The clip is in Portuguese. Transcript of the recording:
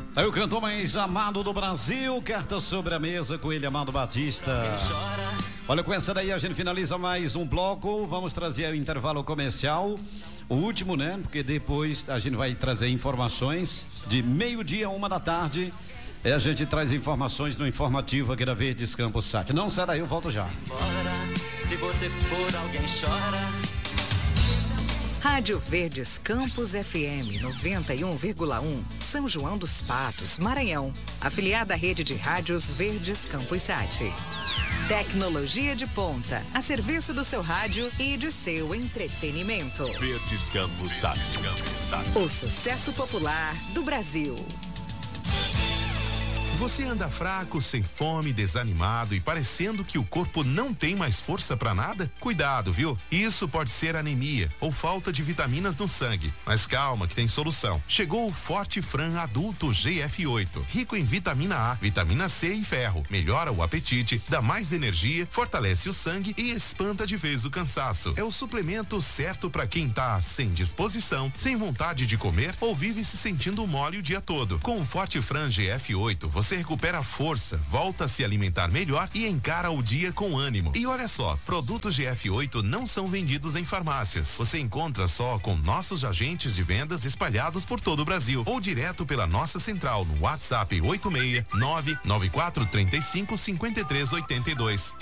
Aí o cantor mais amado do Brasil, carta sobre a mesa com ele, Amado Batista. Olha, com essa daí a gente finaliza mais um bloco. Vamos trazer o intervalo comercial, o último, né? Porque depois a gente vai trazer informações de 12h a 1h. A gente traz informações no informativo aqui da Verdes Campos Sat. Não sai daí, eu volto já. Se você for, alguém chora. Rádio Verdes Campos FM 91,1, São João dos Patos, Maranhão. Afiliada à rede de rádios Verdes Campos Sat. Tecnologia de ponta, a serviço do seu rádio e de seu entretenimento. Verdes Campos Sat. O sucesso popular do Brasil. Você anda fraco, sem fome, desanimado e parecendo que o corpo não tem mais força pra nada? Cuidado, viu? Isso pode ser anemia ou falta de vitaminas no sangue. Mas calma que tem solução. Chegou o Forte Fran Adulto GF8, rico em vitamina A, vitamina C e ferro. Melhora o apetite, dá mais energia, fortalece o sangue e espanta de vez o cansaço. É o suplemento certo pra quem tá sem disposição, sem vontade de comer ou vive se sentindo mole o dia todo. Com o Forte Fran GF8, você recupera força, volta a se alimentar melhor e encara o dia com ânimo. E olha só, produtos GF8 não são vendidos em farmácias. Você encontra só com nossos agentes de vendas espalhados por todo o Brasil ou direto pela nossa central no WhatsApp 86994355382.